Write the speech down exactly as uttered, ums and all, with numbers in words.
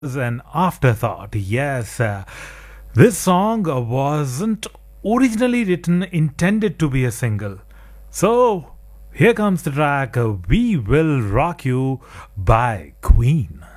was an afterthought. Yes, uh, this song uh, wasn't originally written intended to be a single. So, here comes the track uh, We Will Rock You by Queen.